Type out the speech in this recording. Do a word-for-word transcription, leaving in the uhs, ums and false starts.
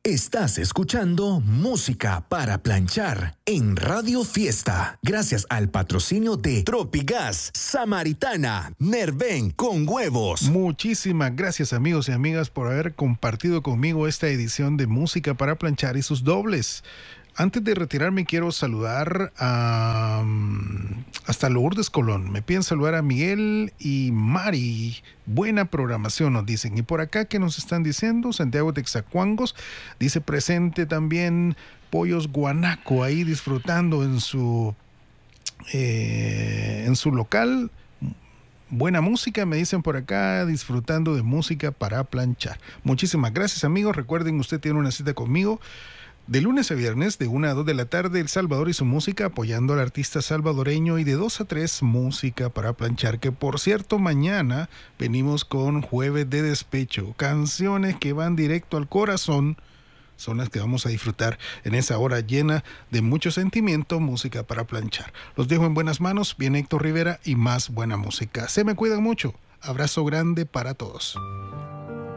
Estás escuchando Música para Planchar en Radio Fiesta, gracias al patrocinio de Tropigas, Samaritana, Nerven con huevos. Muchísimas gracias, amigos y amigas, por haber compartido conmigo esta edición de Música para Planchar y sus dobles. Antes de retirarme quiero saludar a hasta Lourdes Colón. Me piden saludar a Miguel y Mari. Buena programación nos dicen. Y por acá, ¿qué nos están diciendo? Santiago Texacuangos dice presente también Pollos Guanaco, ahí disfrutando en su eh, en su local. Buena música, me dicen por acá, disfrutando de música para planchar. Muchísimas gracias, amigos. Recuerden, usted tiene una cita conmigo de lunes a viernes, de una a dos de la tarde, El Salvador y su música, apoyando al artista salvadoreño, y de dos a tres, música para planchar, que por cierto, mañana venimos con Jueves de Despecho, canciones que van directo al corazón, son las que vamos a disfrutar en esa hora llena de mucho sentimiento, música para planchar. Los dejo en buenas manos, viene Héctor Rivera y más buena música. Se me cuidan mucho, abrazo grande para todos.